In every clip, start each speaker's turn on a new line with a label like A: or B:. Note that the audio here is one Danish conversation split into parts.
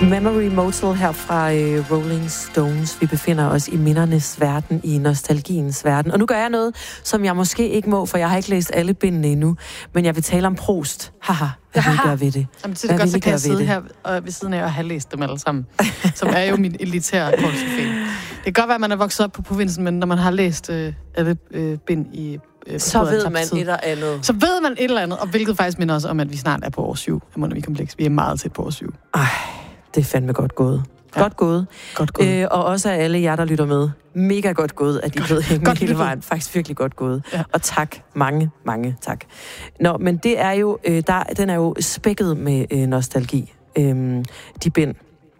A: Memory Motel her fra Rolling Stones. Vi befinder os i mindernes verden, i nostalgiens verden. Og nu gør jeg noget, som jeg måske ikke må, for jeg har ikke læst alle bindene endnu. Men jeg vil tale om Proust. Haha, hvad vil I gøre ved det?
B: Jamen, det er godt, så kan jeg sidde her ved siden af og have læst dem alle sammen. Som er jo mit elitære kortsyfæ. Det kan godt være, at man er vokset op på provinsen, men når man har læst alle bind i...
A: så ved man et eller andet.
B: Så ved man et eller andet, og hvilket faktisk minder os om, at vi snart er på år 7 af Monomi-kompleks. Vi er meget tæt på år 7.
A: Ej, det er fandme godt gået. Ja. Godt gået.
B: Godt gået.
A: Og også af alle jer, der lytter med. Mega godt gået, at I er blevet hængende hele vejen. Faktisk virkelig godt gået. Ja. Og tak. Mange tak. Nå, men det er jo, den er jo spækket med nostalgi. De bind.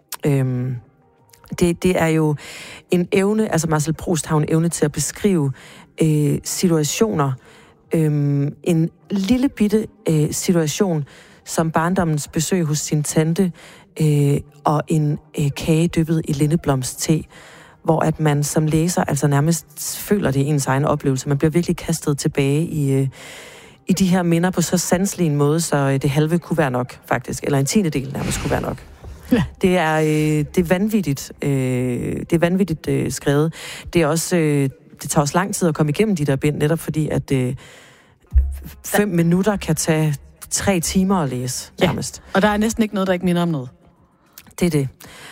A: Det er jo en evne, altså Marcel Proust har en evne til at beskrive situationer. En lille bitte situation, som barndommens besøg hos sin tante, og en kage dyppet i lindeblomste, hvor at man som læser altså nærmest føler det i ens egen oplevelse. Man bliver virkelig kastet tilbage i de her minder på så sanselig en måde, så det halve kunne være nok, faktisk. Eller en tiendedel nærmest kunne være nok. Ja. Det er vanvittigt. Det er vanvittigt skrevet. Det er også... det tager også lang tid at komme igennem de der bind, netop fordi, at 5 minutter kan tage 3 timer at læse, nærmest.
B: Og der er næsten ikke noget, der ikke minder om noget.
A: Det er det.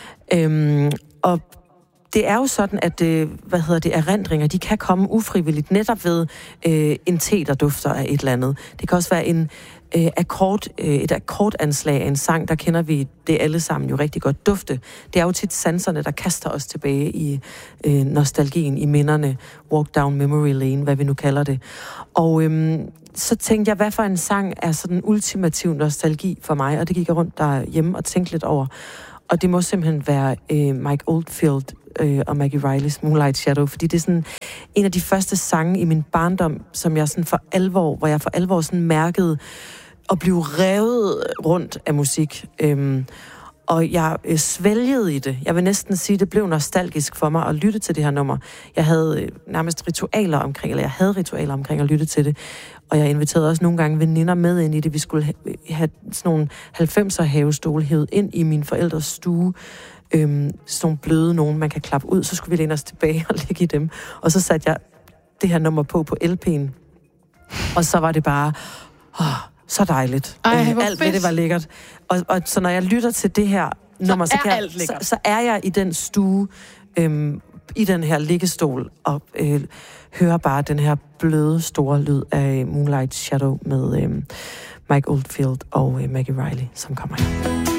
A: Og det er jo sådan, at erindringer, de kan komme ufrivilligt, netop ved en te, der dufter af et eller andet. Det kan også være et akkordanslag af en sang, der kender vi det alle sammen jo rigtig godt. Dufte. Det er jo tit sanserne, der kaster os tilbage i nostalgien, i minderne. Walk down memory lane, hvad vi nu kalder det. Og så tænkte jeg, hvad for en sang er sådan en ultimativ nostalgi for mig? Og det gik jeg rundt derhjemme og tænkte lidt over. Og det må simpelthen være Mike Oldfield og Maggie Reilly's Moonlight Shadow, fordi det er sådan en af de første sange i min barndom, som jeg sådan hvor jeg for alvor sådan mærkede at blive revet rundt af musik. Og jeg svælgede i det. Jeg vil næsten sige, at det blev nostalgisk for mig at lytte til det her nummer. Jeg havde nærmest ritualer omkring at lytte til det. Og jeg inviterede også nogle gange veninder med ind i det. Vi skulle have sådan nogle 90'er havestole hævet ind i min forældres stue. Sådan nogle bløde nogen, man kan klappe ud. Så skulle vi læne os tilbage og ligge i dem. Og så satte jeg det her nummer på LP'en. Og så var det bare... så dejligt. Alt ved det var lækkert. Og så når jeg lytter til det her nummer, så er jeg i den stue, i den her liggestol, og hører bare den her bløde, store lyd af Moonlight Shadow med Mike Oldfield og Maggie Reilly, som kommer her.